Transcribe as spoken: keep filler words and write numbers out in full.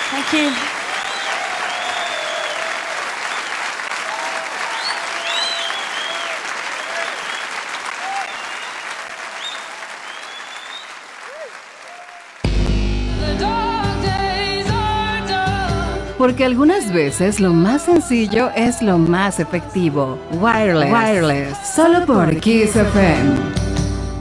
Thank you. Porque algunas veces lo más sencillo es lo más efectivo. Wireless. Wireless. Solo por Kiss F M.